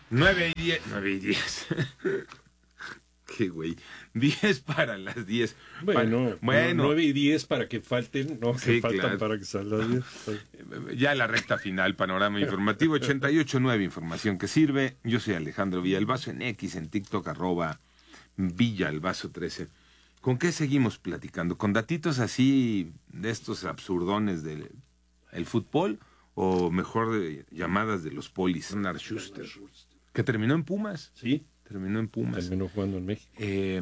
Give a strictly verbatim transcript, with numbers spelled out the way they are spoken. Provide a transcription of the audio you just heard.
nueve y diez. nueve y diez. Qué güey. diez para las diez. Bueno, para, bueno. nueve y diez para que falten, no, que Sí, faltan claro. para que salga diez. Ya la recta final, panorama informativo ochenta y ocho nueve, información que sirve. Yo soy Alejandro Villalbazo en X, en TikTok, arroba Villalbazo trece. ¿Con qué seguimos platicando? ¿Con datitos así de estos absurdones del el fútbol? ¿O mejor de llamadas de los polis? Bernard Schuster, que terminó en Pumas. Sí. Terminó en Pumas. Terminó jugando en México. Eh,